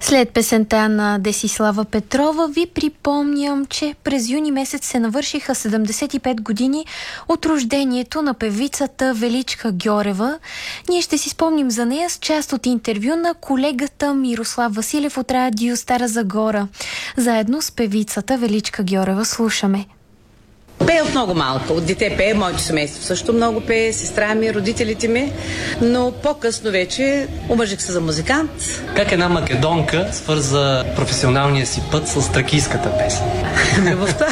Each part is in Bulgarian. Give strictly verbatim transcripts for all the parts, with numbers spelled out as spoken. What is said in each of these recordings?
След песента на Десислава Петрова ви припомням, че през юни месец се навършиха седемдесет и пет години от рождението на певицата Величка Гьорева. Ние ще си спомним за нея с част от интервю на колегата Мирослав Василев от радио Стара Загора. Заедно с певицата Величка Гьорева слушаме. Пея от много малка. От дете пее, моето семейство също много пее, сестра ми, родителите ми, но по-късно вече омъжих се за музикант. Как една македонка свърза професионалния си път с тракийската песен? Любовта.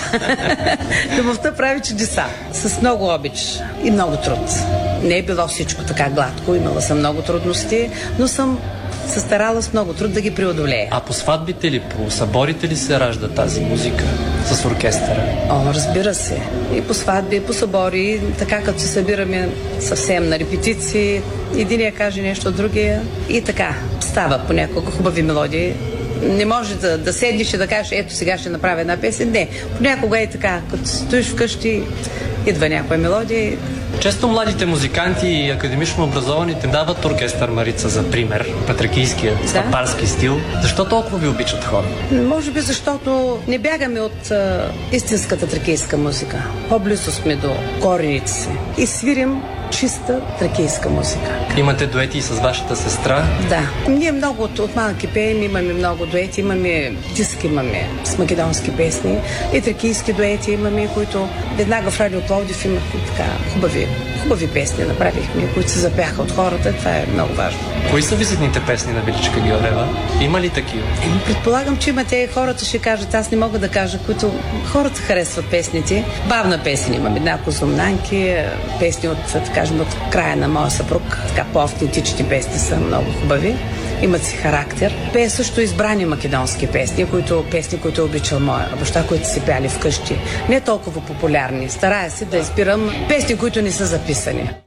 Любовта прави чудеса. С много обич и много труд. Не е било всичко така гладко, имала съм много трудности, но съм се старала с много труд да ги преодолея. А по сватбите ли, по съборите ли се ражда тази музика с оркестъра? О, разбира се. И по сватби, и по събори, така като се събираме съвсем на репетиции, единия каже нещо от другия и така става понякога хубави мелодии. Не може да, да седнеш и да кажеш, ето сега ще направя една песен. Не, понякога е така, като стоиш вкъщи, идва някоя мелодия. Често младите музиканти и академично образованите дават оркестър Марица за пример, петракийския, стъпарски стил. Защо толкова ви обичат хора? Може би защото не бягаме от а, истинската тракийска музика. По-близо сме до корените си и свирим чиста тракийска музика. Имате дуети и с вашата сестра? Да. Ние много от, от малки пеем, имаме много дуети, имаме диски, имаме с македонски песни и тракийски дуети имаме, които веднага в Радио Пловдив имахме така хубави, хубави песни направихме, които се запяха от хората. Това е много важно. Кои са визитните песни на Величка Гьорева? Има ли такива? Предполагам, че има те, хората ще кажат, аз не мога да кажа, които хората харесват песните. Бавна песен имаме, някои зумнанки, песни от, да кажем, от края на моя съпруг. Така по-автентични песни са много хубави. Имат си характер. Пее също избрани македонски песни, които, песни, които е обичал моя баща, които си пяли вкъщи. Не толкова популярни. Старая се да избирам песни, които не са записани.